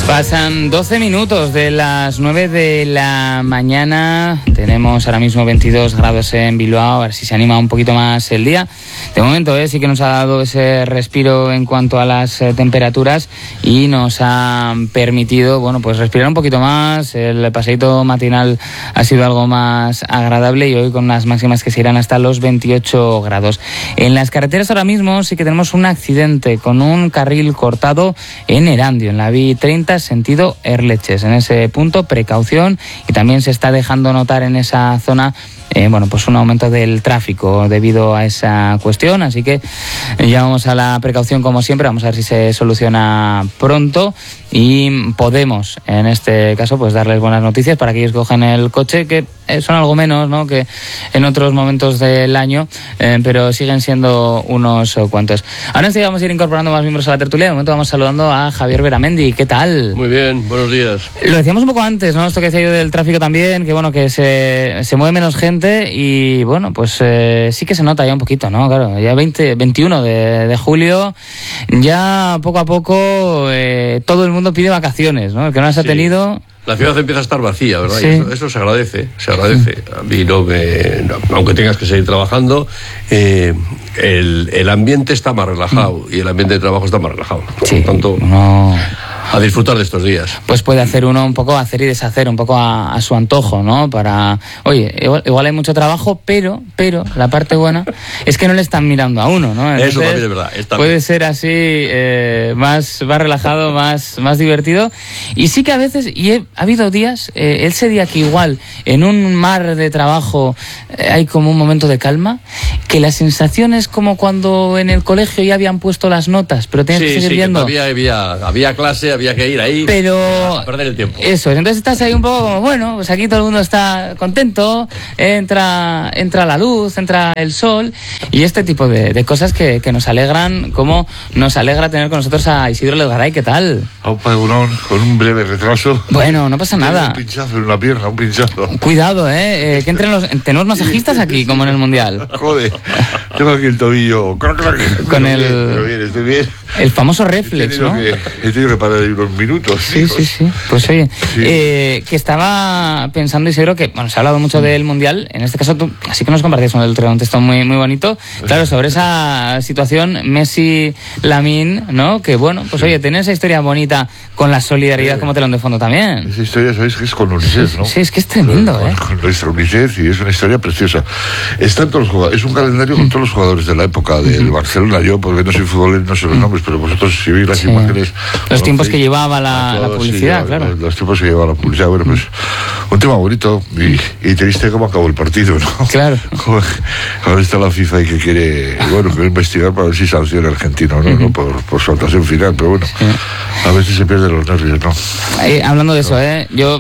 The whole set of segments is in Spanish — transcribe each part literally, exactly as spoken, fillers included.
Pasan doce minutos de las nueve de la mañana. Tenemos ahora mismo veintidós grados en Bilbao. A ver si se anima un poquito más el día. De momento eh, sí que nos ha dado ese respiro en cuanto a las eh, temperaturas y nos ha permitido, bueno, pues respirar un poquito más. El paseíto matinal ha sido algo más agradable y hoy con unas máximas que se irán hasta los veintiocho grados. En las carreteras ahora mismo sí que tenemos un accidente con un carril cortado en Erandio, en la B treinta sentido Erleches. En ese punto, precaución, y también se está dejando notar en esa zona Eh, bueno, pues un aumento del tráfico debido a esa cuestión, así que llamamos a la precaución como siempre. Vamos a ver si se soluciona pronto y podemos, en este caso, pues darles buenas noticias para aquellos que cogen el coche, que eh, son algo menos, ¿no?, que en otros momentos del año, eh, pero siguen siendo unos cuantos. Ahora enseguida vamos a ir incorporando más miembros a la tertulia. De momento vamos saludando a Javier Beramendi. ¿Qué tal? Muy bien, buenos días. Lo decíamos un poco antes, ¿no?, esto que decía yo del tráfico también, que bueno, que se, se mueve menos gente. Y bueno, pues eh, sí que se nota ya un poquito, ¿no? Claro, ya veinte, veintiuno de, de julio, ya poco a poco eh, todo el mundo pide vacaciones, ¿no? El que no las ha sí. tenido... La ciudad empieza a estar vacía, ¿verdad? Sí. Y eso, eso se agradece, se agradece. A mí no me... No, aunque tengas que seguir trabajando, eh, el, el ambiente está más relajado y el ambiente de trabajo está más relajado. Por sí, lo tanto... no... A disfrutar de estos días. Pues puede hacer uno un poco, hacer y deshacer un poco a, a su antojo, ¿no? Para, oye, igual, igual hay mucho trabajo, pero, pero la parte buena es que no le están mirando a uno, ¿no? Entonces, eso también es verdad. Está puede bien. ser así, eh, más, más relajado, más, más divertido. Y sí que a veces, y he, ha habido días, eh, ese día que igual en un mar de trabajo eh, hay como un momento de calma, que la sensación es como cuando en el colegio ya habían puesto las notas, pero tienes sí, que seguir sí, viendo. Que había, había, había clase, había que ir ahí, pero a perder el tiempo. Eso, entonces estás ahí un poco como, bueno, pues aquí todo el mundo está contento, entra entra la luz, entra el sol y este tipo de, de cosas que, que nos alegran, como nos alegra tener con nosotros a Isidro Lezgaray. ¿Qué tal? A un pagunón con un breve retraso. Bueno, no pasa nada. Un pinchazo en una pierna, un pinchazo. Cuidado, eh, eh que entren los... Tenemos masajistas aquí, como en el Mundial. Joder, tengo aquí el tobillo... Con el... Pero bien, estoy bien. El famoso reflex, ¿no? Que, he tenido que parar ahí unos minutos. Sí, hijos. sí, sí. Pues oye, sí. eh, que estaba pensando, Isidro, que bueno, se ha hablado mucho del Mundial. En este caso, tú así que nos compartías un texto muy, muy bonito. Claro, sobre esa situación Messi-Lamine, ¿no? Que bueno, pues oye, tener esa historia bonita con la solidaridad sí. como telón de fondo también. Esa historia, ¿sabéis que es con UNICEF, no? Sí, es que es tremendo, con, ¿eh? Con nuestra UNICEF, y es una historia preciosa. Están todos los jugadores, es un calendario con todos los jugadores de la época del Barcelona. Yo, porque no soy futbolero, no sé los nombres, pero vosotros si veis las sí. imágenes... Los tiempos que llevaba la, todos, la publicidad, sí, claro. Los, los tiempos que llevaba la publicidad. Bueno, pues un tema bonito y, y triste cómo acabó el partido, ¿no? Claro. Ahora está la FIFA y que quiere, bueno, quiere investigar para ver si sanciona al argentino, ¿no? Uh-huh. ¿no? Por, por su actuación final, pero bueno, sí. A veces se pierden los nervios, ¿no? Eh, hablando de eso, ¿eh? Yo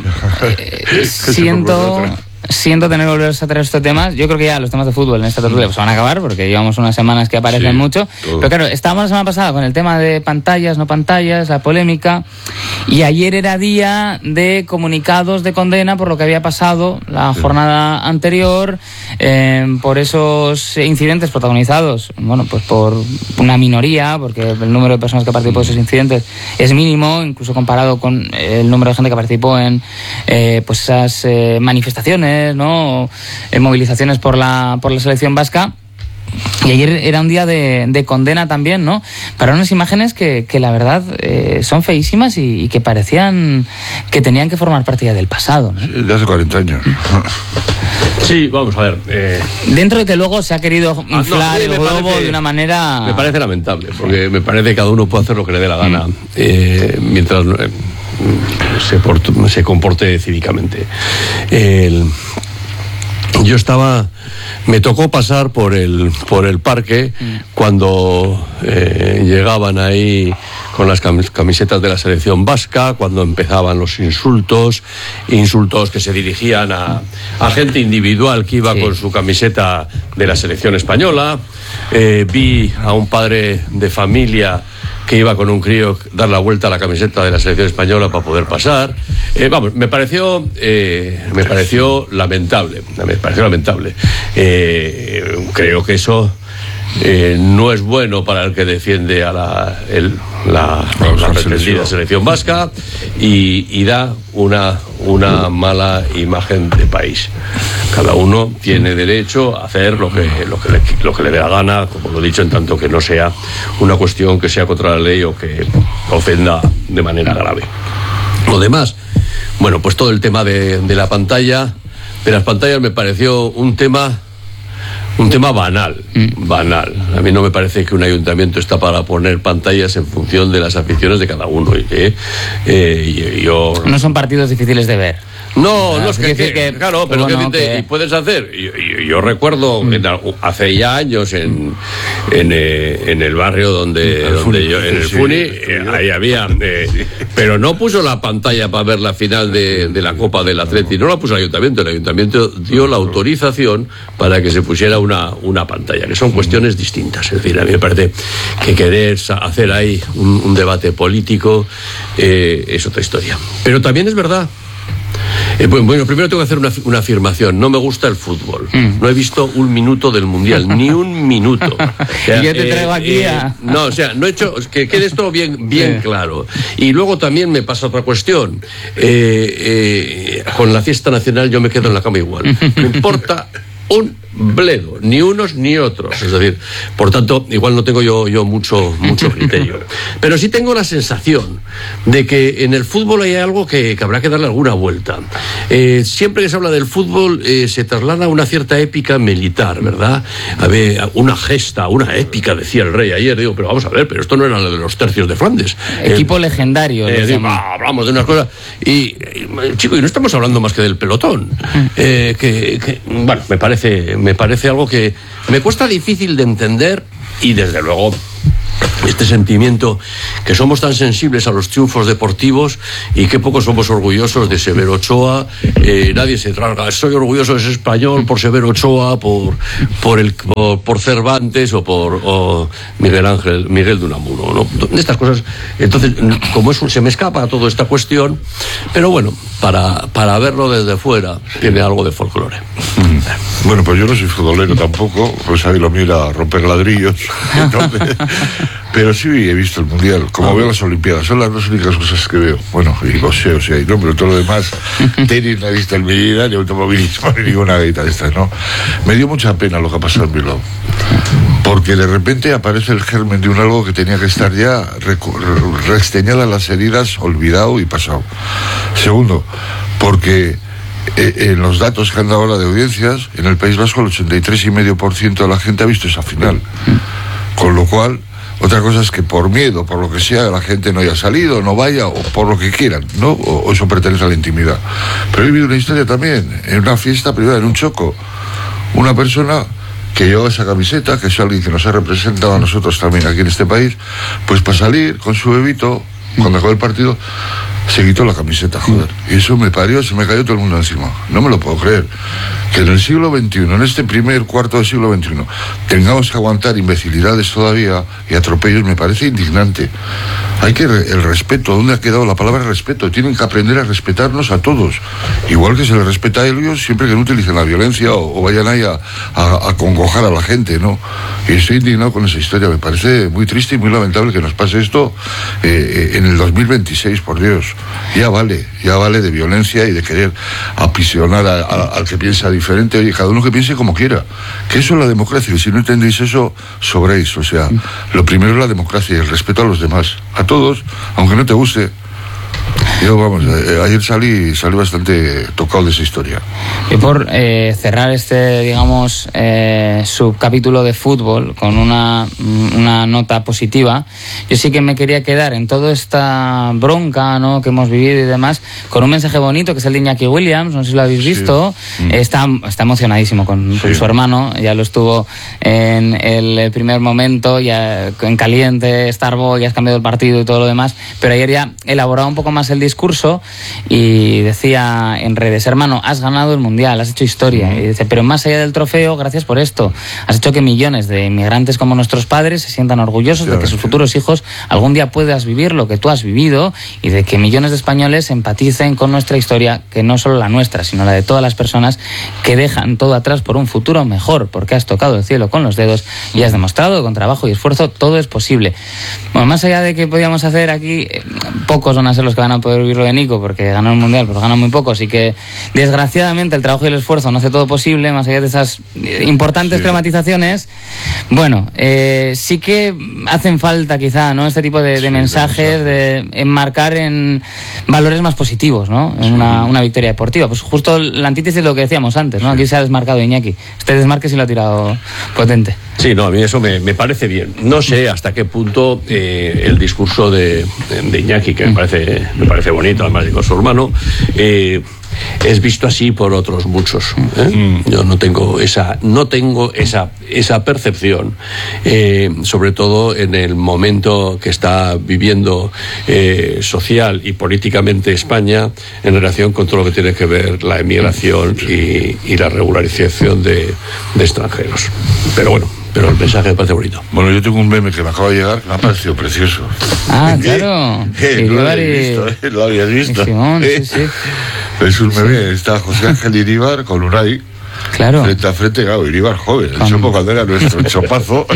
eh, siento... Siento tener que volver a traer estos temas. Yo creo que ya los temas de fútbol en esta tertulia pues van a acabar porque llevamos unas semanas que aparecen sí, mucho. Todo. Pero claro, estábamos la semana pasada con el tema de pantallas, no pantallas, la polémica. Y ayer era día de comunicados de condena por lo que había pasado la sí. jornada anterior, eh, por esos incidentes protagonizados, bueno, pues por una minoría, porque el número de personas que participó de esos incidentes es mínimo, incluso comparado con el número de gente que participó en eh, pues esas eh, manifestaciones, ¿no? En movilizaciones por la por la selección vasca. Y ayer era un día de, de condena también, ¿no? Para unas imágenes que, que la verdad eh, son feísimas y, y que parecían que tenían que formar parte ya del pasado, ¿no? Sí, de hace cuarenta años. Sí, vamos a ver. Eh... Dentro de que luego se ha querido inflar ah, no, sí, el globo parece, de una manera... Me parece lamentable, porque me parece que cada uno puede hacer lo que le dé la gana, mm. eh, mientras eh, se, porto, se comporte cívicamente. El... Yo estaba... Me tocó pasar por el por el parque mm. cuando eh, llegaban ahí con las camisetas de la selección vasca, cuando empezaban los insultos, insultos que se dirigían a, a gente individual que iba sí. con su camiseta de la selección española. Eh, vi a un padre de familia que iba con un crío dar la vuelta a la camiseta de la selección española para poder pasar. Eh, vamos, me pareció eh, me pareció lamentable, me pareció lamentable. Eh, creo que eso eh, no es bueno para el que defiende a la, el, la, la pretendida selección vasca y, y da una, una mala imagen de país. Cada uno tiene derecho a hacer lo que, lo que, le, lo que le dé la gana, como lo he dicho, en tanto que no sea una cuestión que sea contra la ley o que ofenda de manera grave. Lo demás, bueno, pues todo el tema de, de la pantalla, de las pantallas me pareció un tema un tema banal, mm. banal. A mí no me parece que un ayuntamiento está para poner pantallas en función de las aficiones de cada uno. ¿eh? Eh, yo... No son partidos difíciles de ver. No, no es que, que, que claro, pero bueno, ¿qué que... puedes hacer? Yo, yo, yo recuerdo mm. en, hace ya años en en, eh, en el barrio donde, el donde Funi, yo, en el sí, Funi, sí, eh, ahí había, eh, pero no puso la pantalla para ver la final de, de la Copa del Atleti, no la puso el ayuntamiento, el ayuntamiento dio la autorización para que se pusiera una, una pantalla, que son cuestiones distintas. Es decir, a mí me parece que querer hacer ahí un, un debate político eh, es otra historia. Pero también es verdad. Eh, bueno, primero tengo que hacer una, una afirmación. No me gusta el fútbol. Mm. No he visto un minuto del Mundial, ni un minuto. O sea, yo te traigo eh, aquí a... eh, No, o sea, no he hecho... Que quede esto bien, bien claro. Y luego también me pasa otra cuestión. Eh, eh, con la fiesta nacional yo me quedo en la cama igual. Me importa un bledo, ni unos ni otros. Es decir, por tanto, igual no tengo yo, yo mucho, mucho criterio. Pero sí tengo la sensación de que en el fútbol hay algo que, que habrá que darle alguna vuelta. Eh, siempre que se habla del fútbol eh, se traslada una cierta épica militar, ¿verdad? A ver, una gesta, una épica, decía el rey ayer. Digo, pero vamos a ver, pero esto no era lo de los tercios de Flandes. Equipo eh, legendario. Eh, digo, ah, hablamos de unas cosas. Y, y, chico, y no estamos hablando más que del pelotón. Eh, que, que, bueno, me parece... me parece algo que me cuesta difícil de entender y desde luego este sentimiento que somos tan sensibles a los triunfos deportivos y que poco somos orgullosos de Severo Ochoa. Eh, nadie se traga, soy orgulloso de ser español por Severo Ochoa, por por el por, por Cervantes o por o Miguel Ángel Miguel de Unamuno, ¿no? Estas cosas, entonces, como es un, se me escapa toda esta cuestión, pero bueno, para para verlo desde fuera tiene algo de folclore. Bueno, pues yo no soy futbolero tampoco, pues ahí lo mira romper ladrillos. Entonces, pero sí he visto el Mundial, como ah, veo las Olimpiadas, son las dos únicas cosas que veo. Bueno, y boxeo, sí hay, no, pero todo lo demás, tenis no he visto en mi vida, ni automovilismo, ni ninguna gaita de estas, ¿no? Me dio mucha pena lo que ha pasado en Bilbao, porque de repente aparece el germen de un algo que tenía que estar ya restreñadas las heridas, olvidado y pasado. Segundo, porque Eh, en los datos que han dado ahora de audiencias, en el País Vasco el ochenta y tres coma cinco por ciento de la gente ha visto esa final. Con lo cual, otra cosa es que por miedo, por lo que sea, la gente no haya salido, no vaya, o por lo que quieran, ¿no? O, o eso pertenece a la intimidad. Pero he vivido una historia también, en una fiesta privada, en un choco. Una persona que llevaba esa camiseta, que es alguien que nos ha representado a nosotros también aquí en este país, pues para salir con su bebito, cuando acabó el partido, se quitó la camiseta, joder. Y eso me parió, se me cayó todo el mundo encima. No me lo puedo creer. Que en el siglo veintiuno, en este primer cuarto del siglo veintiuno, tengamos que aguantar imbecilidades todavía y atropellos, me parece indignante. Hay que, el respeto, ¿dónde ha quedado la palabra respeto? Tienen que aprender a respetarnos a todos. Igual que se les respeta a ellos siempre que no utilicen la violencia o, o vayan ahí a, a, a congojar a la gente, ¿no? Y estoy indignado con esa historia. Me parece muy triste y muy lamentable que nos pase esto eh, en el dos mil veintiséis, por Dios. Ya vale, ya vale de violencia y de querer aprisionar a, a, al que piensa diferente. Oye, cada uno que piense como quiera. Que eso es la democracia. Y si no entendéis eso, sobréis. O sea, lo primero es la democracia y el respeto a los demás. A todos, aunque no te guste. Yo, vamos, eh, ayer salí, salí bastante tocado de esa historia. Y por eh, cerrar este, digamos, eh, subcapítulo de fútbol con una, una nota positiva, yo sí que me quería quedar en toda esta bronca, ¿no?, que hemos vivido y demás, con un mensaje bonito que es el de Iñaki Williams, no sé si lo habéis visto. Sí. Mm. Está, está emocionadísimo con, sí. con su hermano, ya lo estuvo en el primer momento, ya en caliente, Starboy, ya has cambiado el partido y todo lo demás, pero ayer ya elaboraba un poco más el discurso discurso y decía en redes: hermano, has ganado el Mundial, has hecho historia. Y dice: pero más allá del trofeo, gracias por esto. Has hecho que millones de inmigrantes como nuestros padres se sientan orgullosos de que sus futuros hijos algún día puedas vivir lo que tú has vivido, y de que millones de españoles empaticen con nuestra historia, que no solo la nuestra, sino la de todas las personas que dejan todo atrás por un futuro mejor, porque has tocado el cielo con los dedos y has demostrado que con trabajo y esfuerzo todo es posible. Bueno, más allá de que podíamos hacer aquí, eh, pocos van a ser los que van a poder vivirlo de Nico, porque ganó el Mundial, pero ganan muy pocos, y que desgraciadamente el trabajo y el esfuerzo no hace todo posible, más allá de esas importantes sí. dramatizaciones. Bueno, eh, sí que hacen falta quizá, ¿no?, este tipo de, de sí, mensajes, de enmarcar en valores más positivos, ¿no?, en sí. una, una victoria deportiva. Pues justo la antítesis de lo que decíamos antes, ¿no? Sí. Aquí se ha desmarcado Iñaki. Este desmarque sí lo ha tirado potente. Sí, no, a mí eso me, me parece bien. No sé hasta qué punto eh, el discurso de, de Iñaki, que me parece, me parece bonito, además de con su hermano, eh, es visto así por otros muchos, ¿eh? Mm. Yo no tengo esa, no tengo esa, esa percepción, eh, sobre todo en el momento que está viviendo eh, social y políticamente España en relación con todo lo que tiene que ver la emigración y, y la regularización de, de extranjeros. Pero bueno, pero el mensaje me parece bonito. Bueno, yo tengo un meme que me acaba de llegar, me ha parecido precioso. Ah, claro. ¿Qué? ¿Lo habías visto? ¿Eh? ¿Lo habías visto? Simón, sí, sí. Es un meme, sí. Está José Ángel Iríbar con Unai. Claro. Frente a frente, claro, Iríbar joven, el Chopo cuando era nuestro chopazo.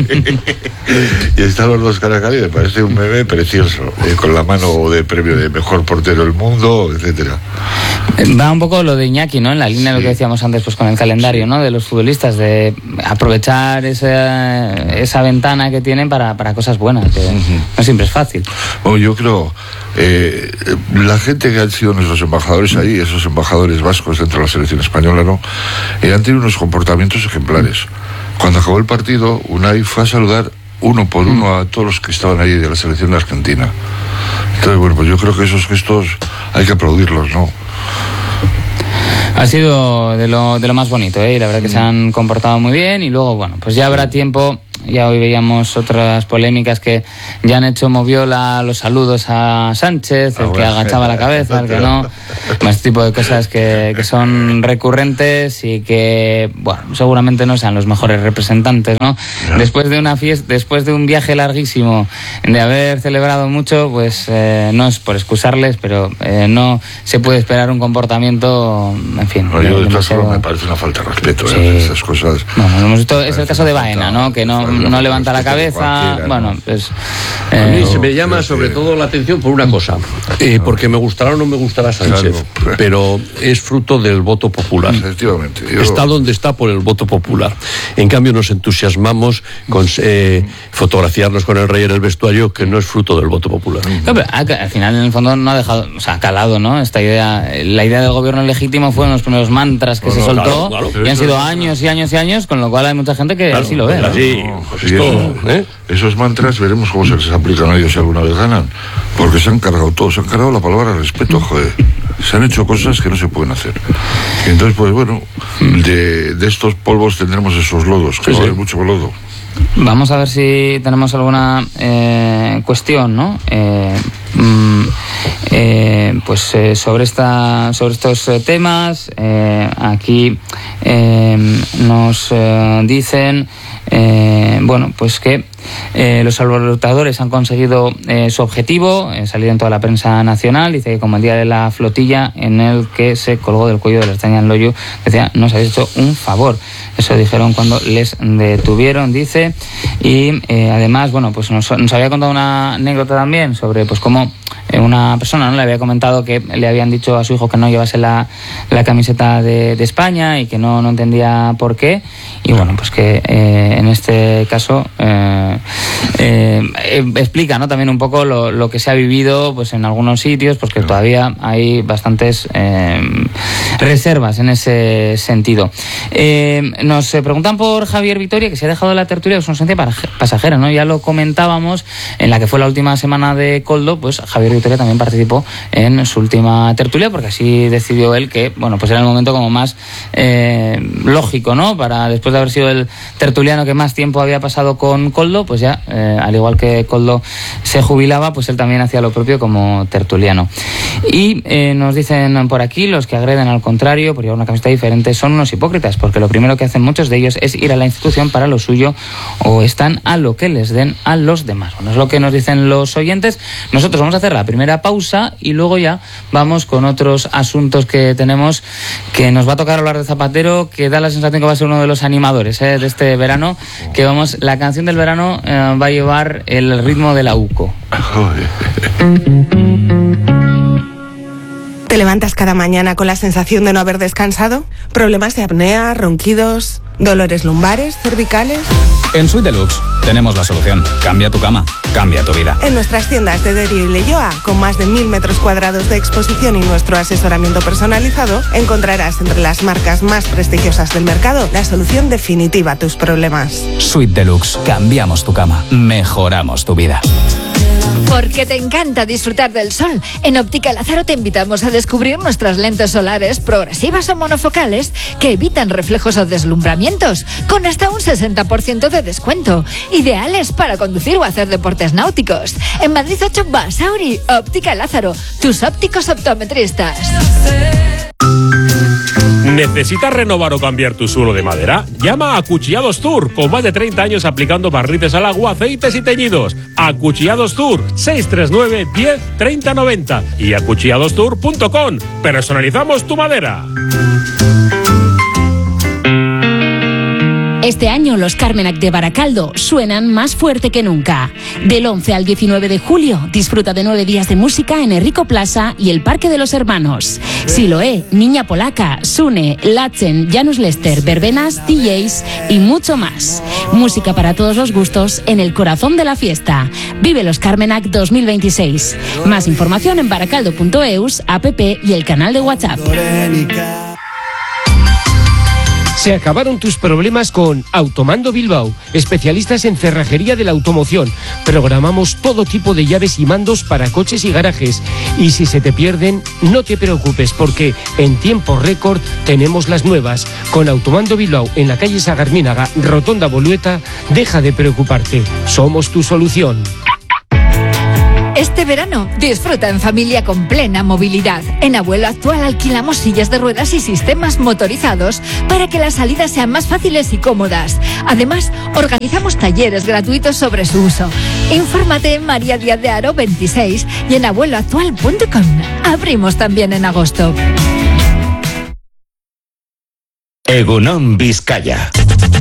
Y están los dos cara a cara y me parece un meme precioso, eh, con la mano de premio de mejor portero del mundo, etcétera. Va un poco lo de Iñaki, ¿no? En la línea de sí. lo que decíamos antes, pues con el calendario, sí. ¿no?, de los futbolistas, de aprovechar esa, esa ventana que tienen para, para cosas buenas, que uh-huh. no siempre es fácil. Bueno, yo creo, eh, la gente que han sido nuestros embajadores ahí, esos embajadores vascos dentro de la selección española, ¿no?, eh, han tenido unos comportamientos ejemplares. Cuando acabó el partido, Unai fue a saludar uno por uno a todos los que estaban ahí de la selección de Argentina. Entonces, bueno, pues yo creo que esos gestos hay que aplaudirlos, ¿no? Ha sido de lo, de lo más bonito, ¿eh? Y la verdad que se han comportado muy bien, y luego, bueno, pues ya habrá tiempo. Ya hoy veíamos otras polémicas que ya han hecho Moviola los saludos a Sánchez, el ah, que bueno, agachaba la cabeza, el que no, este tipo de cosas que, que son recurrentes y que, bueno, seguramente no sean los mejores representantes, ¿no? No. Después de una fiesta, después de un viaje larguísimo, de haber celebrado mucho, pues eh, no es por excusarles, pero eh, no se puede esperar un comportamiento, en fin. No, yo de todas formas me parece una falta de respeto, sí. ¿eh? Esas cosas. Bueno, hemos visto, es el caso de Baena, ¿no? Que no no levanta la cabeza, bueno, pues... Eh, a mí se me llama sobre todo la atención por una cosa, eh, porque me gustará o no me gustará Sánchez, claro. pero es fruto del voto popular. Efectivamente. Yo... Está donde está por el voto popular. En cambio nos entusiasmamos con eh, fotografiarnos con el rey en el vestuario, que no es fruto del voto popular. No, pero al final en el fondo no ha dejado, o sea, ha calado, ¿no? Esta idea, la idea del gobierno legítimo fueron los primeros mantras que bueno, se soltó, claro, claro. y han sido años y años y años, con lo cual hay mucha gente que claro, así lo ve. ¿no? Sí, pues esto, eso, ¿eh? Esos mantras veremos cómo se les aplican a ellos si alguna vez ganan, porque se han cargado todo, se han cargado la palabra respeto, joder. Se han hecho cosas que no se pueden hacer. Y entonces, pues bueno, de, de estos polvos tendremos esos lodos, que sí, va a haber sí. mucho lodo. Vamos a ver si tenemos alguna eh, cuestión, ¿no? Eh, mm, eh, pues eh, sobre esta, sobre estos eh, temas. Eh, aquí eh, nos eh, dicen, eh, bueno, pues que Eh, los alertadores han conseguido eh, su objetivo, eh, salir en toda la prensa nacional. Dice que como el día de la flotilla en el que se colgó del cuello de la Ertzaina en Loyu, decía, nos habéis hecho un favor. Eso dijeron cuando les detuvieron, dice. Y eh, además, bueno, pues nos, nos había contado una anécdota también sobre pues cómo eh, una persona, ¿no?, le había comentado que le habían dicho a su hijo que no llevase la, la camiseta de, de España y que no, no entendía por qué. Y bueno, pues que eh, en este caso eh, eh, explica, ¿no?, también un poco lo, lo que se ha vivido pues en algunos sitios, pues que todavía hay bastantes eh, reservas en ese sentido. Eh, nos preguntan por Javier Vitoria, que se ha dejado la tertulia de su ausencia pasajera, ¿no? Ya lo comentábamos en la que fue la última semana de Koldo, pues Javier Vitoria también participó en su última tertulia, porque así decidió él que, bueno, pues era el momento como más eh, lógico, ¿no?, para después de haber sido el tertuliano que más tiempo había pasado con Koldo, pues ya, eh, al igual que Koldo se jubilaba, pues él también hacía lo propio como tertuliano. Y eh, nos dicen por aquí, los que agreden al contrario por llevar una camiseta diferente son unos hipócritas, porque lo primero que hacen muchos de ellos es ir a la institución para lo suyo, o están a lo que les den a los demás. Bueno, es lo que nos dicen los oyentes. Nosotros vamos a hacer la primera pausa y luego ya vamos con otros asuntos que tenemos, que nos va a tocar hablar de Zapatero, que da la sensación que va a ser uno de los animadores eh, de este verano, que vamos, la canción del verano eh, va a llevar el ritmo de la U C O. ¿Te levantas cada mañana con la sensación de no haber descansado? ¿Problemas de apnea, ronquidos, dolores lumbares, cervicales? En Suite Deluxe tenemos la solución. Cambia tu cama, cambia tu vida. En nuestras tiendas de Derio y Leioa, con más de mil metros cuadrados de exposición y nuestro asesoramiento personalizado, encontrarás entre las marcas más prestigiosas del mercado la solución definitiva a tus problemas. Suite Deluxe. Cambiamos tu cama, mejoramos tu vida. Porque te encanta disfrutar del sol, en Óptica Lázaro te invitamos a descubrir nuestras lentes solares progresivas o monofocales que evitan reflejos o deslumbramientos, con hasta un sesenta por ciento de descuento, ideales para conducir o hacer deportes náuticos. En Madrid ocho, Basauri, Óptica Lázaro, tus ópticos optometristas. ¿Necesitas renovar o cambiar tu suelo de madera? Llama a Acuchillados Tour, con más de treinta años aplicando barnices al agua, aceites y teñidos. Acuchillados Tour, seis tres nueve, diez, treinta, noventa y acuchillados tour punto com. Personalizamos tu madera. Este año los Carmenac de Baracaldo suenan más fuerte que nunca. Del once al diecinueve de julio, disfruta de nueve días de música en Enrico Plaza y el Parque de los Hermanos. Siloé, Niña Polaca, Sune, Lachen, Janus Lester, Verbenas, D Js y mucho más. Música para todos los gustos en el corazón de la fiesta. Vive los Carmenac dos mil veintiséis. Más información en baracaldo punto eus, app y el canal de WhatsApp. Se acabaron tus problemas con Automando Bilbao, especialistas en cerrajería de la automoción. Programamos todo tipo de llaves y mandos para coches y garajes. Y si se te pierden, no te preocupes, porque en tiempo récord tenemos las nuevas. Con Automando Bilbao en la calle Sagarmínaga, Rotonda Bolueta, deja de preocuparte. Somos tu solución. Este verano, disfruta en familia con plena movilidad. En Abuelo Actual alquilamos sillas de ruedas y sistemas motorizados para que las salidas sean más fáciles y cómodas. Además, organizamos talleres gratuitos sobre su uso. Infórmate en María Díaz de Haro veintiséis y en abuelo actual punto com. Abrimos también en agosto. Egunon Vizcaya.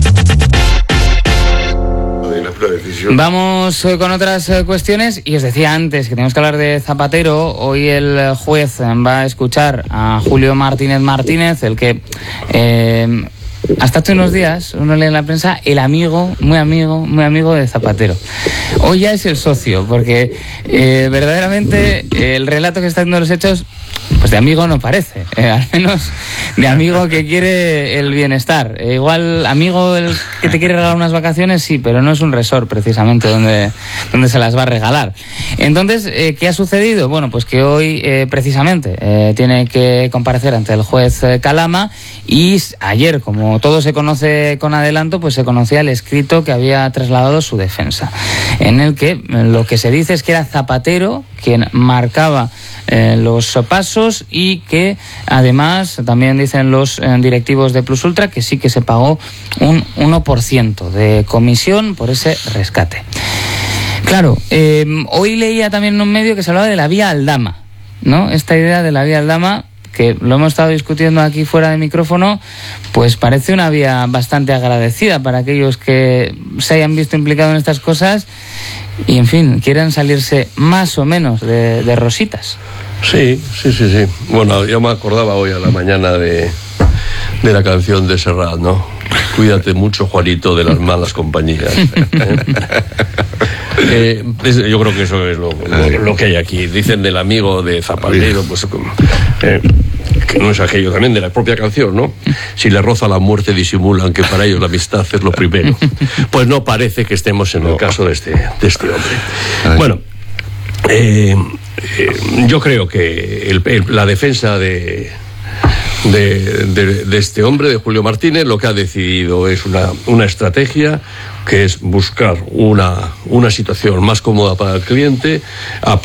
Vamos eh, con otras eh, cuestiones, y os decía antes que tenemos que hablar de Zapatero. Hoy el juez va a escuchar a Julio Martínez Martínez, el que eh, hasta hace unos días uno lee en la prensa el amigo, muy amigo, muy amigo de Zapatero. Hoy ya es el socio, porque eh, verdaderamente eh, el relato que está dando los hechos, pues de amigo no parece, eh, al menos de amigo que quiere el bienestar. Eh, igual amigo el que te quiere regalar unas vacaciones, sí, pero no es un resort precisamente donde, donde se las va a regalar. Entonces, eh, ¿qué ha sucedido? Bueno, pues que hoy eh, precisamente eh, tiene que comparecer ante el juez eh, Calama, y ayer, como todo se conoce con adelanto, pues se conocía el escrito que había trasladado su defensa, en el que lo que se dice es que era Zapatero quien marcaba Eh, los pasos, y que además también dicen los eh, directivos de Plus Ultra que sí que se pagó un uno por ciento de comisión por ese rescate. Claro, eh, hoy leía también en un medio que se hablaba de la vía Aldama, ¿no? Esta idea de la vía Aldama, que lo hemos estado discutiendo aquí fuera de micrófono, pues parece una vía bastante agradecida para aquellos que se hayan visto implicados en estas cosas y, en fin, quieran salirse más o menos de, de rositas. Sí, sí, sí, sí. Bueno, yo me acordaba hoy a la mañana de, de la canción de Serrat, ¿no? Cuídate mucho, Juanito, de las malas compañías. eh, es, yo creo que eso es lo, lo, lo que hay aquí. Dicen del amigo de Zapatero, pues eh, que no es aquello también de la propia canción, ¿no? Si le roza la muerte disimulan que para ellos la amistad es lo primero. Pues no parece que estemos en el caso de este, de este hombre. Bueno, eh, eh, yo creo que el, el, la defensa de de, de, de este hombre, de Julio Martínez, lo que ha decidido es una, una estrategia que es buscar una, una situación más cómoda para el cliente, a,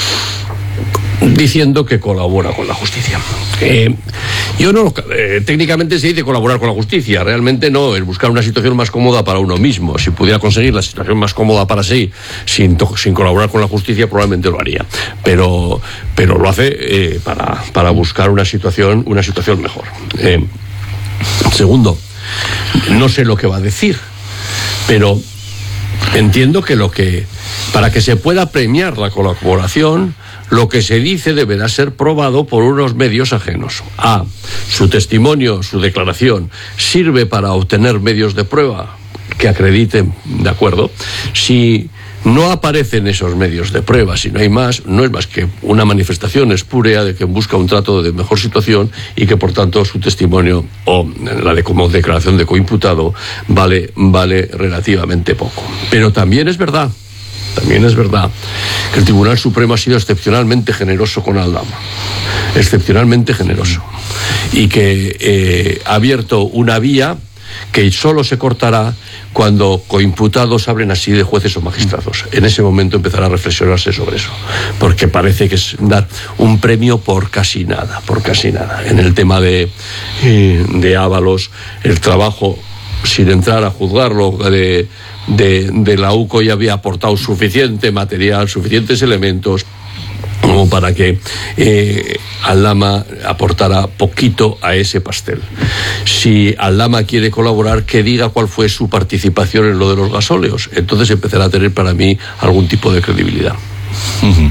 diciendo que colabora con la justicia. Eh, yo no, eh, técnicamente se dice colaborar con la justicia, realmente no, es buscar una situación más cómoda para uno mismo. Si pudiera conseguir la situación más cómoda para sí, sin, sin colaborar con la justicia, probablemente lo haría. Pero, pero lo hace eh, para, para buscar una situación, una situación mejor. Eh, segundo, no sé lo que va a decir, pero entiendo que lo que, para que se pueda premiar la colaboración, lo que se dice deberá ser probado por unos medios ajenos. A. Su testimonio, su declaración, sirve para obtener medios de prueba que acrediten, de acuerdo. Si no aparecen esos medios de prueba, si no hay más, no es más que una manifestación espúrea de que busca un trato de mejor situación y que por tanto su testimonio o la de como declaración de coimputado vale, vale relativamente poco. Pero también es verdad También es verdad que el Tribunal Supremo ha sido excepcionalmente generoso con Aldama, excepcionalmente generoso, y que eh, ha abierto una vía que solo se cortará cuando coimputados hablen así de jueces o magistrados. En ese momento empezará a reflexionarse sobre eso, porque parece que es dar un premio por casi nada, por casi nada. En el tema de, eh, de Ábalos, el trabajo, sin entrar a juzgarlo, de... De, de la U C O ya había aportado suficiente material, suficientes elementos como para que eh, Aldama aportara poquito a ese pastel. Si Aldama quiere colaborar, que diga cuál fue su participación en lo de los gasóleos. Entonces empezará a tener para mí algún tipo de credibilidad. Uh-huh.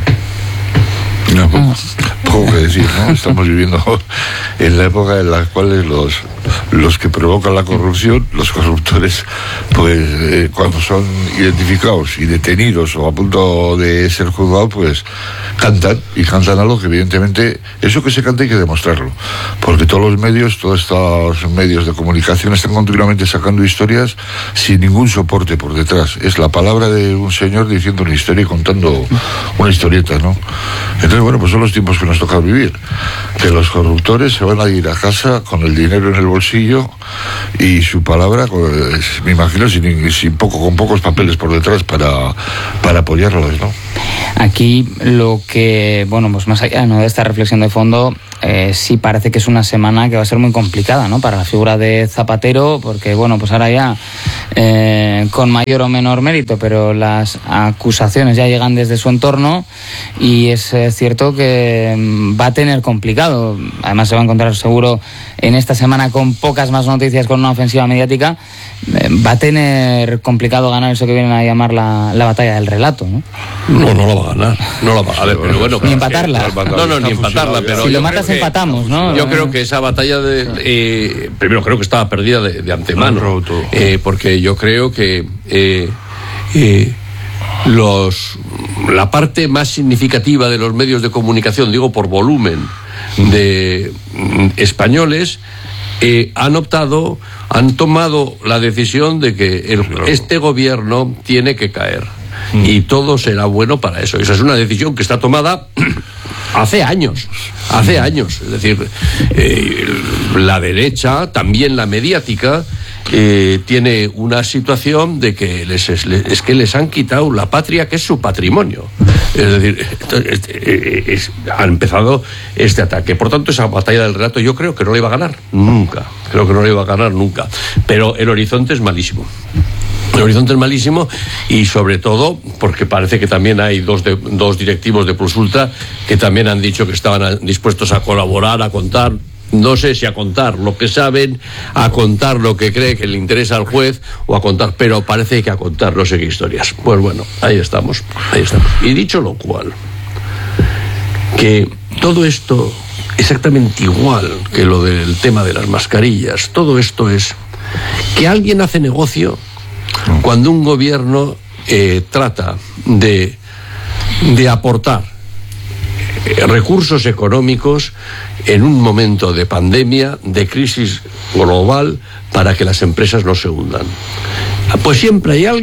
No, poco, poco que decir, ¿no? Estamos viviendo en la época en la cual los, los que provocan la corrupción, los corruptores, pues eh, cuando son identificados y detenidos o a punto de ser juzgados, pues cantan, y cantan algo que evidentemente, eso que se canta hay que demostrarlo, porque todos los medios, todos estos medios de comunicación están continuamente sacando historias sin ningún soporte por detrás. Es la palabra de un señor diciendo una historia y contando una historieta, ¿no? Entonces, bueno, pues son los tiempos que nos toca vivir, que los corruptores se van a ir a casa con el dinero en el bolsillo y su palabra, pues, me imagino, sin, sin poco, con pocos papeles por detrás para, para apoyarlos, ¿no? Aquí lo que, bueno, pues más allá, ¿no?, de esta reflexión de fondo, eh, sí parece que es una semana que va a ser muy complicada, ¿no?, para la figura de Zapatero, porque, bueno, pues ahora ya, eh, con mayor o menor mérito, pero las acusaciones ya llegan desde su entorno y es eh, cierto que va a tener complicado. Además se va a encontrar seguro en esta semana con pocas más noticias, con una ofensiva mediática. Eh, va a tener complicado ganar eso que vienen a llamar la, la batalla del relato, ¿no? No, no la va a ganar. No la va a ver, pero bueno, ni empatarla. Que, no, no, ni empatarla. Pero si lo matas, que, empatamos, ¿no? Yo creo que esa batalla, de, eh, primero creo que estaba perdida de, de antemano, eh, porque yo creo que eh, eh, los la parte más significativa de los medios de comunicación, digo por volumen, de mm, españoles, eh, han optado, han tomado la decisión de que el, este gobierno tiene que caer. Mm. Y todo será bueno para eso. Esa es una decisión que está tomada hace años, hace años. Es decir, eh, la derecha, también la mediática, eh, tiene una situación de que les es, es que les han quitado la patria, que es su patrimonio. Es decir, es, es, es, ha empezado este ataque. Por tanto, esa batalla del relato yo creo que no la iba a ganar nunca. Creo que no la iba a ganar nunca. Pero el horizonte es malísimo. El horizonte es malísimo, y sobre todo porque parece que también hay dos, de, dos directivos de Plus Ultra que también han dicho que estaban dispuestos a colaborar, a contar, no sé si a contar lo que saben, a contar lo que cree que le interesa al juez, o a contar, pero parece que a contar no sé qué historias. Pues bueno, ahí estamos, ahí estamos. Y dicho lo cual, que todo esto, exactamente igual que lo del tema de las mascarillas, todo esto es que alguien hace negocio cuando un gobierno eh, trata de, de aportar eh, recursos económicos en un momento de pandemia, de crisis global, para que las empresas no se hundan. Pues siempre hay alguien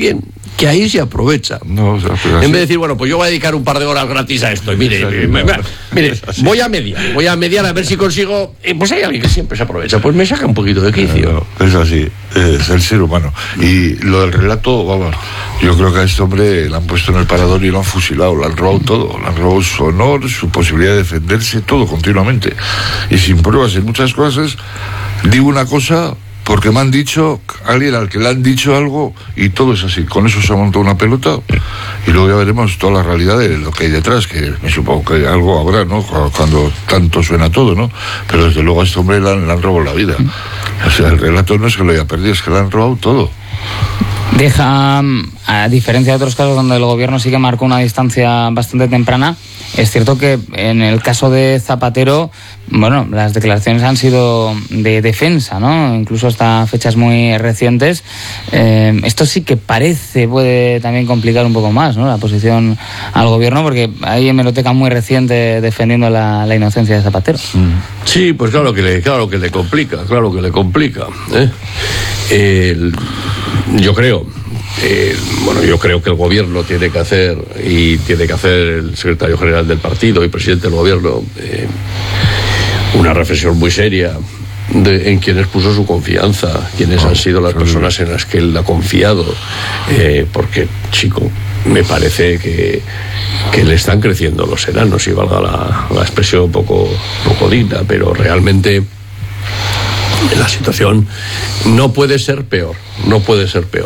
que ahí se aprovecha. No, o sea, en vez de decir, bueno, pues yo voy a dedicar un par de horas gratis a esto, y mire, mire, mire, mire voy a mediar, voy a mediar a ver si consigo, eh, pues hay alguien que siempre se aprovecha, pues me saca un poquito de quicio. No, no, es así, es el ser humano. Y lo del relato, vamos, yo creo que a este hombre le han puesto en el parador y lo han fusilado, le han robado todo, le han robado su honor, su posibilidad de defenderse, todo continuamente. Y sin pruebas en muchas cosas, digo una cosa porque me han dicho, alguien al que le han dicho algo, y todo es así. Con eso se ha montado una pelota, y luego ya veremos toda la realidad de lo que hay detrás, que me supongo que algo habrá, ¿no? Cuando tanto suena todo, ¿no? Pero desde luego a este hombre le han, le han robado la vida. O sea, el relato no es que lo haya perdido, es que le han robado todo. Deja, a diferencia de otros casos donde el gobierno sí que marcó una distancia bastante temprana, es cierto que en el caso de Zapatero, bueno, las declaraciones han sido de defensa, ¿no? Incluso hasta fechas muy recientes. Eh, esto sí que parece, puede también complicar un poco más, ¿no? La posición al gobierno, porque hay hemeroteca muy reciente defendiendo la, la inocencia de Zapatero. Sí, pues claro que le, claro que le complica, claro que le complica, ¿eh? El, yo creo, eh, bueno, yo creo que el gobierno tiene que hacer, y tiene que hacer el secretario general del partido y presidente del gobierno, eh, una reflexión muy seria de, en quienes puso su confianza, quienes han sido las personas en las que él ha confiado, eh, porque, chico, me parece que, que le están creciendo los enanos, si valga la, la expresión un poco, poco digna, pero realmente la situación no puede ser peor, no puede ser peor.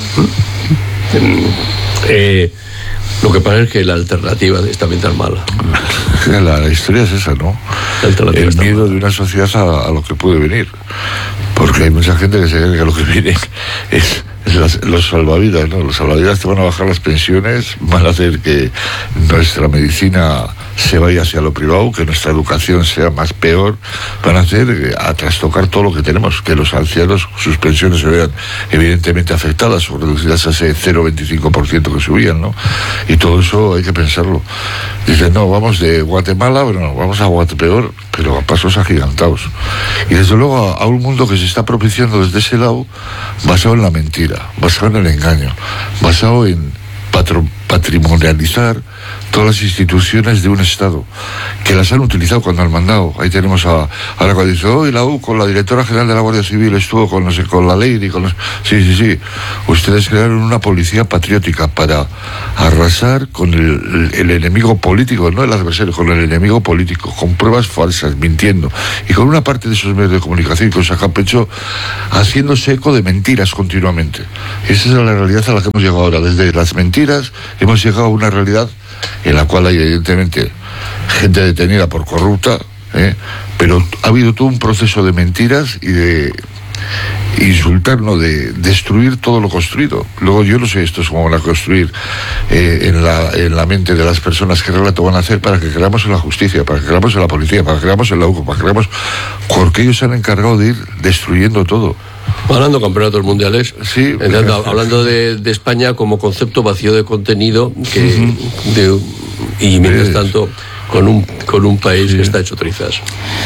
Eh, lo que pasa es que la alternativa es también tan mala. La, la historia es esa, ¿no? El miedo de una sociedad a, a lo que puede venir. Porque hay mucha gente que se cree que lo que viene es, es las, los salvavidas, ¿no? Los salvavidas te van a bajar las pensiones, van a hacer que nuestra medicina se vaya hacia lo privado, que nuestra educación sea más peor, van a hacer a trastocar todo lo que tenemos, que los ancianos, sus pensiones se vean evidentemente afectadas o reducidas a ese cero coma veinticinco por ciento que subían, ¿no? Y todo eso hay que pensarlo. Dicen, no, vamos de Guatemala, bueno, vamos a Guatepeor, pero a pasos agigantados. Y desde luego a, a un mundo que se está propiciando desde ese lado, basado en la mentira, basado en el engaño, basado en patro, patrimonializar todas las instituciones de un Estado, que las han utilizado cuando han mandado. Ahí tenemos a, ahora cuando dice, hoy la U con la directora general de la Guardia Civil estuvo con, no sé, con la ley y con los... Sí, sí, sí. Ustedes crearon una policía patriótica para arrasar con el, el, el enemigo político, no el adversario, con el enemigo político, con pruebas falsas, mintiendo. Y con una parte de esos medios de comunicación y con Sacapecho haciéndose eco de mentiras continuamente. Esa es la realidad a la que hemos llegado ahora. Desde las mentiras hemos llegado a una realidad en la cual hay evidentemente gente detenida por corrupta, ¿eh? Pero ha habido todo un proceso de mentiras y de insultar, no, de destruir todo lo construido. Luego yo no sé esto es como van a construir eh, en, la, en la mente de las personas qué relato van a hacer para que creamos en la justicia, para que creamos en la policía, para que creamos en la U C O, para que creamos, porque ellos se han encargado de ir destruyendo todo. Ganando campeonatos mundiales, sí, hablando, hablando de, de España como concepto vacío de contenido, que uh-huh. de, y mientras tanto con un con un país sí. que está hecho trizas.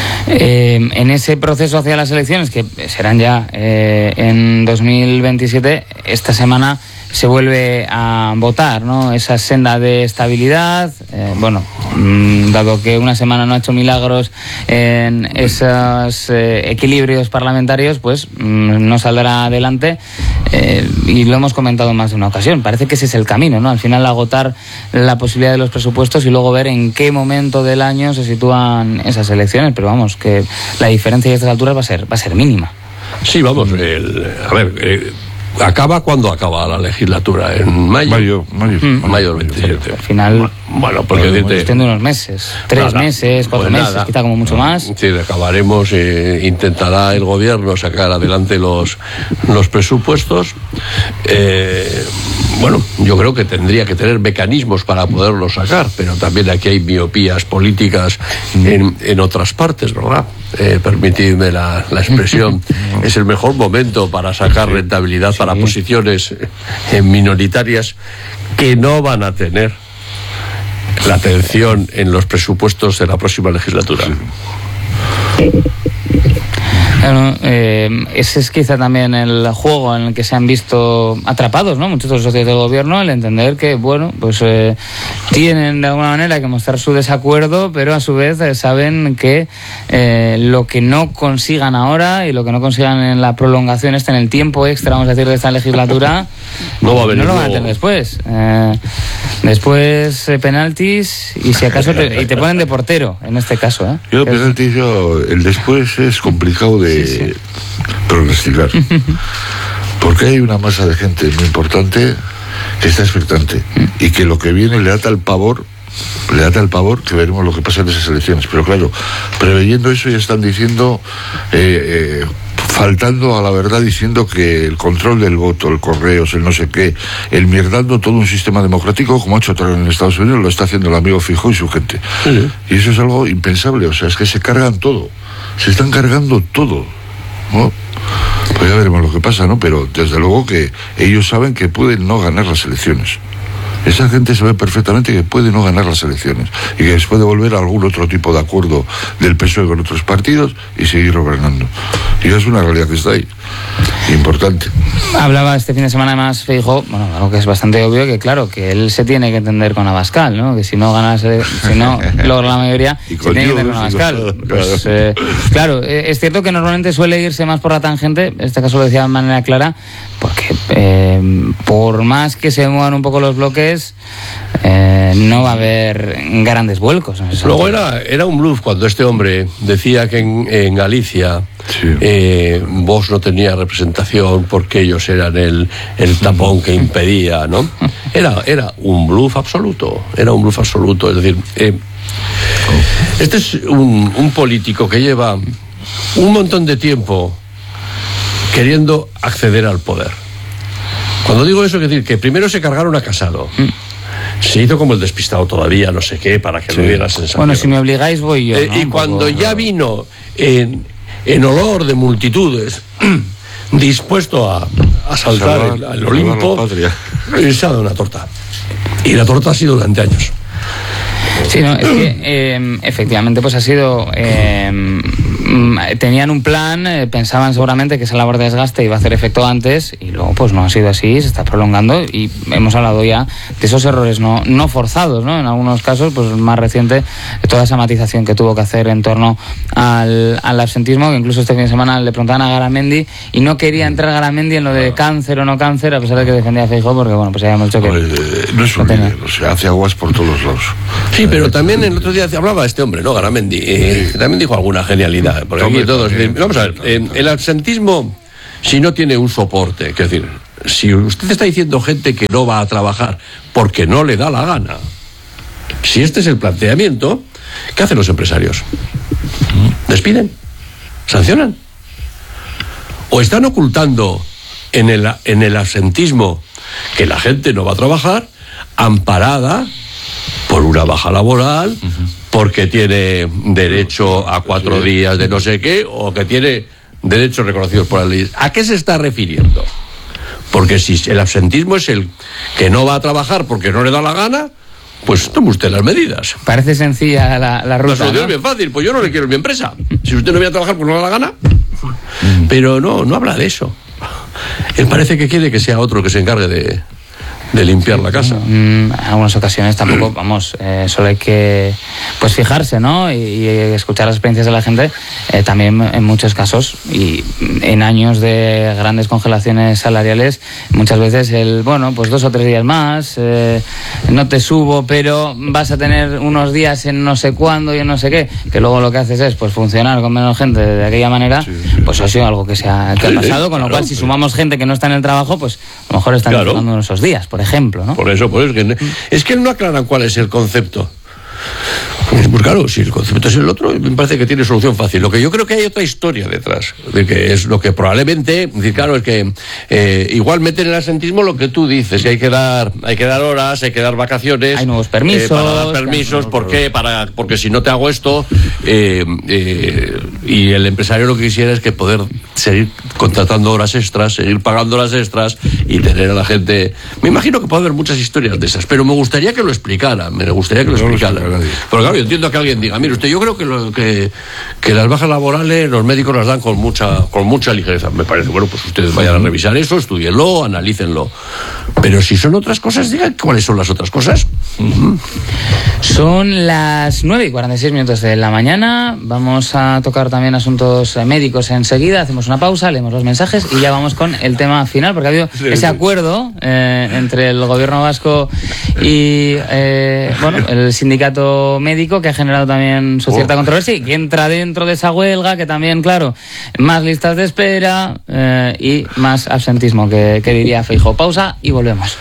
Eh, en ese proceso hacia las elecciones, que serán ya eh, en dos mil veintisiete, esta semana se vuelve a votar, ¿no? Esa senda de estabilidad, eh, bueno, mmm, dado que una semana no ha hecho milagros en esos eh, equilibrios parlamentarios, pues mmm, no saldrá adelante, eh, y lo hemos comentado en más de una ocasión. Parece que ese es el camino, ¿no? Al final agotar la posibilidad de los presupuestos y luego ver en qué momento del año se sitúan esas elecciones, pero vamos, que la diferencia de estas alturas va a ser, va a ser mínima. Sí, vamos, el, a ver... Eh, ¿acaba cuándo acaba la legislatura? ¿En mayo? Mayo, mayo. Mm. Mayo del veintisiete. Al final, bueno, porque bueno, cuestión de unos meses, tres nada, meses, cuatro pues meses, nada. Quizá como mucho más. Sí, acabaremos, eh, intentará el gobierno sacar adelante los, los presupuestos. Eh, bueno, yo creo que tendría que tener mecanismos para poderlos sacar, pero también aquí hay miopías políticas en, en otras partes, ¿verdad? Eh, permitidme la, la expresión, es el mejor momento para sacar rentabilidad sí. para posiciones eh, minoritarias que no van a tener la atención en los presupuestos de la próxima legislatura. Claro, eh, ese es quizá también el juego en el que se han visto atrapados, ¿no? Muchos de los socios del gobierno, el entender que, bueno, pues eh, tienen de alguna manera que mostrar su desacuerdo, pero a su vez eh, saben que eh, lo que no consigan ahora y lo que no consigan en la prolongación, este en el tiempo extra, vamos a decir, de esta legislatura, no va a venir, no lo van a tener después. Eh, después eh, penaltis y si acaso te, y te ponen de portero, en este caso, ¿eh? Yo penaltis, yo, el después es complicado de sí, sí. pronosticar. Porque hay una masa de gente muy importante que está expectante y que lo que viene le da tal pavor, le da tal pavor que veremos lo que pasa en esas elecciones. Pero claro, preveyendo eso ya están diciendo, eh, eh, faltando a la verdad, diciendo que el control del voto, el correos, el no sé qué, el mierdando todo un sistema democrático, como ha hecho Trump en Estados Unidos, lo está haciendo el amigo Feijóo y su gente. Sí. Y eso es algo impensable, o sea, es que se cargan todo, se están cargando todo, ¿no? Pues ya veremos lo que pasa, ¿no? Pero desde luego que ellos saben que pueden no ganar las elecciones. Esa gente sabe perfectamente que puede no ganar las elecciones y que se puede volver a algún otro tipo de acuerdo del P S O E con otros partidos y seguir gobernando. Y es una realidad que está ahí, importante. Hablaba este fin de semana además Feijóo, bueno, algo que es bastante obvio, que claro, que él se tiene que entender con Abascal, ¿no? Que si no gana, si no logra la mayoría, se tiene que entender con Abascal. Pues, eh, claro, es cierto que normalmente suele irse más por la tangente, en este caso lo decía de manera clara, porque eh, por más que se muevan un poco los bloques, Eh, no va a haber grandes vuelcos. En Luego era, era un bluff cuando este hombre decía que en, en Galicia sí. eh, Vox no tenía representación porque ellos eran el, el tapón que impedía, ¿no? Era, era un bluff absoluto, era un bluff absoluto. Es decir, eh, este es un, un político que lleva un montón de tiempo queriendo acceder al poder. Cuando digo eso, es decir, que primero se cargaron a Casado. Mm. Se hizo como el despistado todavía, no sé qué, para que sí. no hubiera sensación. Bueno, si me obligáis voy yo, eh, ¿no? Y cuando ya vino en, en olor de multitudes, dispuesto a, a saltar el, el Olimpo, se ha dado una torta. Y la torta ha sido durante años. Sí, no, es que eh, efectivamente pues ha sido eh, tenían un plan, eh, pensaban seguramente que esa labor de desgaste iba a hacer efecto antes y luego pues no ha sido así, se está prolongando y hemos hablado ya de esos errores no, no forzados, ¿no? En algunos casos, pues el más reciente, toda esa matización que tuvo que hacer en torno al, al absentismo, que incluso este fin de semana le preguntaban a Garamendi y no quería entrar Garamendi en lo de cáncer o no cáncer, a pesar de que defendía a Feijóo, porque bueno, pues ya habíamos dicho que no, no es un líder, o sea, hace aguas por todos lados. Sí, pero también el otro día hablaba este hombre, ¿no? Garamendi, eh, también dijo alguna genialidad, porque aquí todos, eh, vamos a ver, eh, el absentismo, si no tiene un soporte, es decir, si usted está diciendo gente que no va a trabajar porque no le da la gana, si este es el planteamiento, ¿qué hacen los empresarios? ¿Despiden? ¿Sancionan? ¿O están ocultando en el, en el absentismo que la gente no va a trabajar amparada por una baja laboral, uh-huh. porque tiene derecho a cuatro sí. días de no sé qué, o que tiene derechos reconocidos por la ley? ¿A qué se está refiriendo? Porque si el absentismo es el que no va a trabajar porque no le da la gana, pues tome usted las medidas. Parece sencilla la, la ruta, la solución, ¿no? Es bien fácil, pues yo no le quiero en mi empresa. Si usted no viene a trabajar porque no le da la gana. Uh-huh. Pero no, no habla de eso. Él parece que quiere que sea otro que se encargue de... de limpiar la casa. En algunas ocasiones tampoco, vamos, eh, solo hay que pues fijarse, ¿no? Y, y escuchar las experiencias de la gente, eh, también en muchos casos, y en años de grandes congelaciones salariales, muchas veces el, bueno, pues dos o tres días más, eh, no te subo, pero vas a tener unos días en no sé cuándo y en no sé qué, que luego lo que haces es pues funcionar con menos gente de aquella manera, sí, sí, pues ha sido algo que se ha, que ha pasado, con lo cual si sumamos gente que no está en el trabajo, pues a lo mejor están claro. disfrutando esos días, por ejemplo, ¿no? Por eso, por eso. Que, es que no aclaran cuál es el concepto. Pues, pues claro, si el concepto es el otro, me parece que tiene solución fácil. Lo que yo creo que hay otra historia detrás, de que es lo que probablemente, decir, claro, es que eh, igual meten en el absentismo lo que tú dices, que hay que dar, hay que dar horas, hay que dar vacaciones, hay nuevos permisos, eh, para dar permisos, ¿por qué? Para, porque si no te hago esto, eh, eh, Y el empresario lo que quisiera es que poder seguir contratando horas extras, seguir pagando horas extras y tener a la gente... Me imagino que puede haber muchas historias de esas, pero me gustaría que lo explicara, me gustaría que lo No lo explicara. explica nadie. Pero claro, yo entiendo que alguien diga, mire usted, yo creo que, lo, que, que las bajas laborales los médicos las dan con mucha, con mucha ligereza. Me parece, bueno, pues ustedes vayan a revisar eso, estudienlo, analícenlo. Pero si son otras cosas, digan cuáles son las otras cosas. Uh-huh. Son las nueve y cuarenta y seis minutos de la mañana. Vamos a tocar también asuntos médicos enseguida. Hacemos una pausa, leemos los mensajes y ya vamos con el tema final, porque ha habido sí, ese sí. acuerdo eh, entre el gobierno vasco y eh, bueno, el sindicato médico, que ha generado también su cierta oh. controversia y que entra dentro de esa huelga, que también, claro, más listas de espera eh, y más absentismo, que, que diría Feijóo. Pausa y volvemos.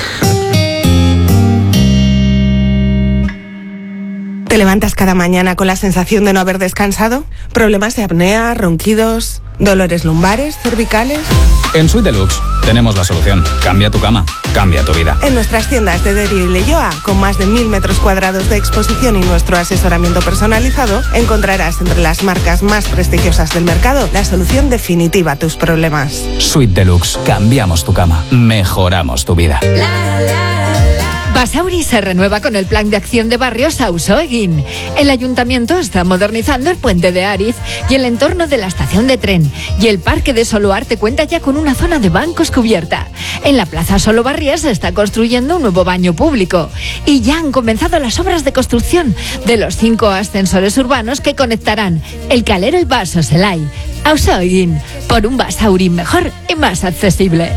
¿Te levantas cada mañana con la sensación de no haber descansado? ¿Problemas de apnea, ronquidos, dolores lumbares, cervicales? En Suite Deluxe tenemos la solución. Cambia tu cama, cambia tu vida. En nuestras tiendas de Derio y Leioa, con más de mil metros cuadrados de exposición y nuestro asesoramiento personalizado, encontrarás entre las marcas más prestigiosas del mercado la solución definitiva a tus problemas. Suite Deluxe. Cambiamos tu cama, mejoramos tu vida. La, la, la. Basauri se renueva con el plan de acción de barrios Auzoegin. El ayuntamiento está modernizando el puente de Ariz y el entorno de la estación de tren. Y el parque de Soloarte cuenta ya con una zona de bancos cubierta. En la plaza Solobarria se está construyendo un nuevo baño público. Y ya han comenzado las obras de construcción de los cinco ascensores urbanos que conectarán el Calero y Baso Zelai. Auzoegin, por un Basauri mejor y más accesible.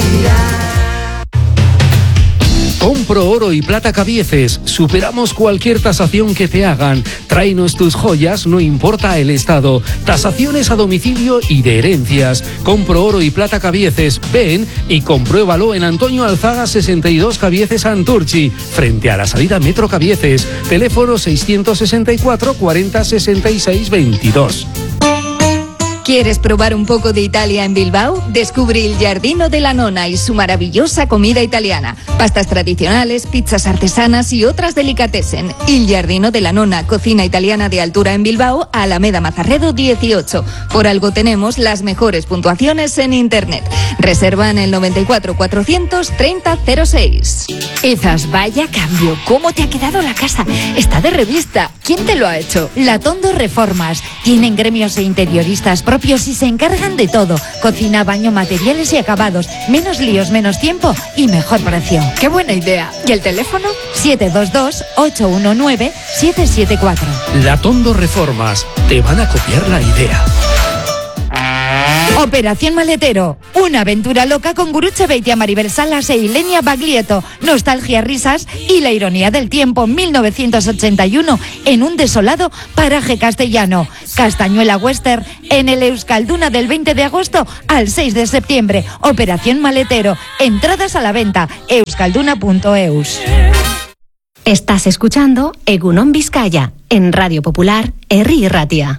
Compro oro y plata Cabieces. Superamos cualquier tasación que te hagan. Tráenos tus joyas, no importa el estado. Tasaciones a domicilio y de herencias. Compro oro y plata Cabieces. Ven y compruébalo en Antonio Alzaga sesenta y dos Cabieces Santurchi, frente a la salida Metro Cabieces. Teléfono seiscientos sesenta y cuatro cuarenta sesenta y seis veintidós. ¿Quieres probar un poco de Italia en Bilbao? Descubre Il Giardino della Nonna y su maravillosa comida italiana. Pastas tradicionales, pizzas artesanas y otras delicatessen. Il Giardino della Nonna, cocina italiana de altura en Bilbao, Alameda Mazarredo dieciocho. Por algo tenemos las mejores puntuaciones en internet. Reserva en el noventa y cuatro cuatrocientos treinta cero seis. Izas, vaya cambio. ¿Cómo te ha quedado la casa? Está de revista. ¿Quién te lo ha hecho? La Tondo Reformas. Tienen gremios e interioristas propios y se encargan de todo. Cocina, baño, materiales y acabados. Menos líos, menos tiempo y mejor precio. ¡Qué buena idea! ¿Y el teléfono? siete dos dos, ocho uno nueve, siete siete cuatro. La Tondo Reformas. Te van a copiar la idea. Operación Maletero, una aventura loca con Guruche Beitia, Maribel Salas e Ilenia Baglietto, nostalgia, risas y la ironía del tiempo. Mil novecientos ochenta y uno en un desolado paraje castellano. Castañuela Western en el Euskalduna del veinte de agosto al seis de septiembre. Operación Maletero, entradas a la venta, euskalduna punto eus. Estás escuchando Egunon Vizcaya en Radio Popular, Herri Ratia.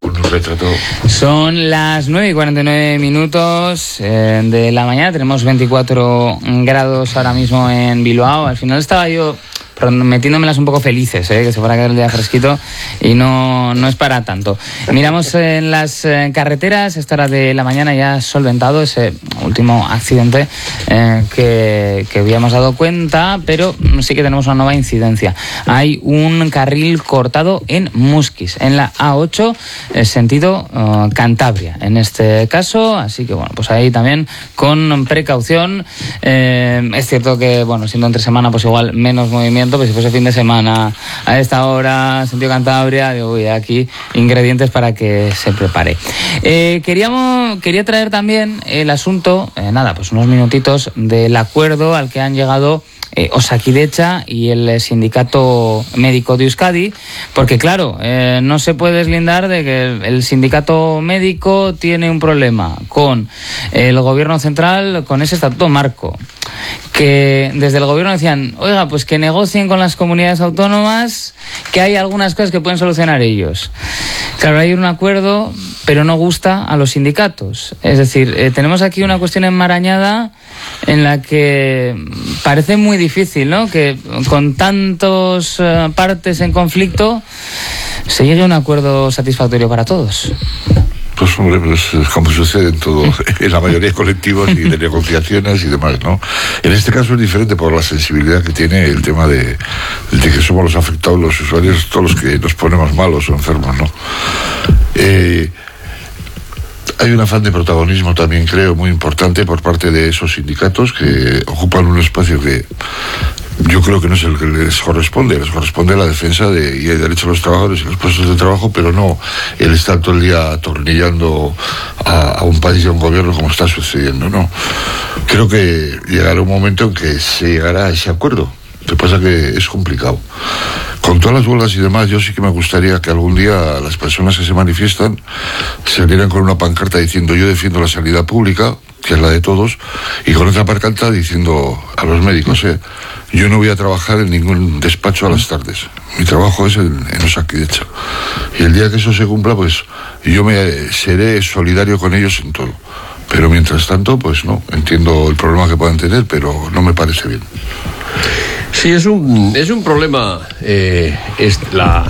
Son las nueve y cuarenta y nueve minutos eh, de la mañana. Tenemos veinticuatro grados ahora mismo en Bilbao. Al final estaba yo metiéndomelas un poco felices, ¿eh? Que se fuera a caer el día fresquito y no, no es para tanto. Miramos en las eh, carreteras. Esta hora de la mañana ya solventado ese último accidente eh, que, que habíamos dado cuenta, pero sí que tenemos una nueva incidencia. Hay un carril cortado en Musquis, en la A ocho, eh, sentido uh, Cantabria, en este caso. Así que bueno, pues ahí también con precaución. Eh, es cierto que, bueno, siendo entre semana, pues igual menos movimiento, pues si fuese fin de semana a esta hora, sentido Cantabria, digo, uy, aquí ingredientes para que se prepare. Eh, queríamos, quería traer también el asunto, eh, nada, pues unos minutitos del acuerdo al que han llegado Eh, Osakidecha y el sindicato médico de Euskadi, porque claro, eh, no se puede deslindar de que el, el sindicato médico tiene un problema con el gobierno central, con ese estatuto marco, que desde el gobierno decían, oiga, pues que negocien con las comunidades autónomas, que hay algunas cosas que pueden solucionar ellos. Claro, hay un acuerdo, pero no gusta a los sindicatos. Es decir, eh, tenemos aquí una cuestión enmarañada en la que parece muy difícil, ¿no? Que con tantas uh, partes en conflicto, ¿se llegue a un acuerdo satisfactorio para todos? Pues hombre, pues como sucede en todo, en la mayoría de colectivos y de negociaciones y demás, ¿no? En este caso es diferente por la sensibilidad que tiene el tema de, de que somos los afectados, los usuarios, todos los que nos ponemos malos o enfermos, ¿no? Eh, hay un afán de protagonismo también, creo, muy importante por parte de esos sindicatos que ocupan un espacio que yo creo que no es el que les corresponde, les corresponde la defensa de, y el derecho a los trabajadores y los puestos de trabajo, pero no el estar todo el día atornillando a, a un país y a un gobierno como está sucediendo, ¿no? Creo que llegará un momento en que se llegará a ese acuerdo. Lo que pasa que es complicado. Con todas las huelgas y demás, yo sí que me gustaría que algún día las personas que se manifiestan salieran con una pancarta diciendo yo defiendo la sanidad pública, que es la de todos, y con otra pancarta diciendo a los médicos, eh, yo no voy a trabajar en ningún despacho a las tardes. Mi trabajo es en, en Osakidetza. Y el día que eso se cumpla, pues yo me seré solidario con ellos en todo. Pero mientras tanto, pues no, entiendo el problema que puedan tener, pero no me parece bien. Sí, es un, es un problema, eh, es la,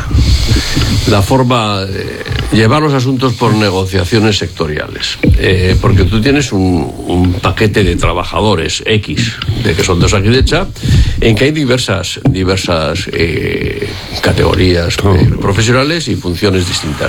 la forma de llevar los asuntos por negociaciones sectoriales. Eh, porque tú tienes un, un paquete de trabajadores X, de que son de Osakidetza, en que hay diversas, diversas eh, categorías eh, profesionales y funciones distintas.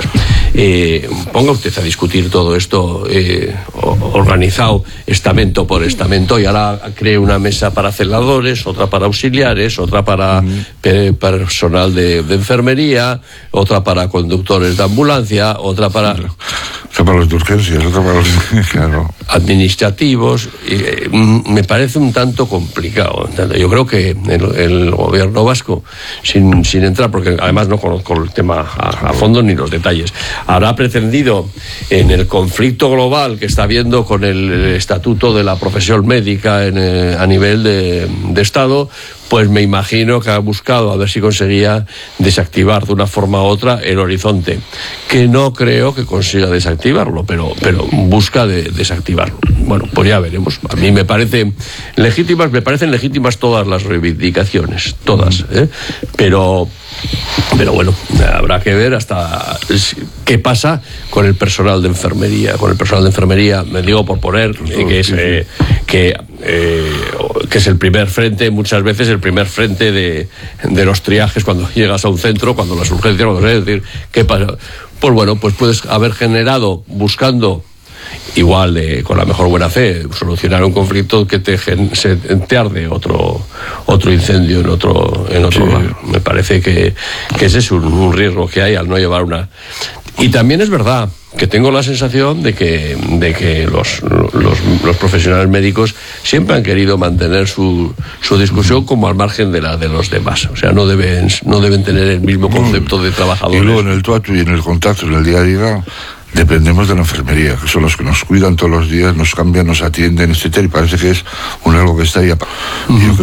Eh, ponga usted a discutir todo esto eh, organizado estamento por estamento, y ahora cree una mesa para celadores, otra para auxiliares, otra para pe personal de, de enfermería, otra para conductores de ambulancia, otra para... Otra para los de urgencias, otra para los... Claro. Administrativos. Eh, me parece un tanto complicado. Yo creo que el, el gobierno vasco, sin, sin entrar, porque además no conozco el tema a, a fondo ni los detalles, habrá pretendido en el conflicto global que está habiendo con el, el estatuto de la profesión médica en, eh, a nivel de, de Estado, pues me imagino que ha buscado a ver si conseguía desactivar de una forma u otra el horizonte, que no creo que consiga desactivarlo, pero, pero busca de, desactivarlo. Bueno, pues ya veremos. A mí me parece legítimas, me parecen legítimas todas las reivindicaciones, todas, ¿eh? pero pero bueno, habrá que ver hasta qué pasa con el personal de enfermería. Con el personal de enfermería, me digo por poner, eh, que es eh, que eh, que es el primer frente, muchas veces el primer frente de, de los triajes cuando llegas a un centro, cuando las urgencias, cuando es decir, ¿qué pasa? Pues bueno, pues puedes haber generado, buscando igual de, con la mejor buena fe, solucionar un conflicto que te, se, te arde otro otro incendio en otro en otro sí. lugar. Me parece que, que ese es un, un riesgo que hay al no llevar una... Y también es verdad que tengo la sensación de que, de que los, los, los profesionales médicos siempre han querido mantener su, su discusión como al margen de la de los demás. O sea, no deben, no deben tener el mismo concepto de trabajadores. Y luego en el tuatu y en el contacto, en el día a día, dependemos de la enfermería, que son los que nos cuidan todos los días, nos cambian, nos atienden, etcétera, y parece que es un algo que está ahí. Uh-huh.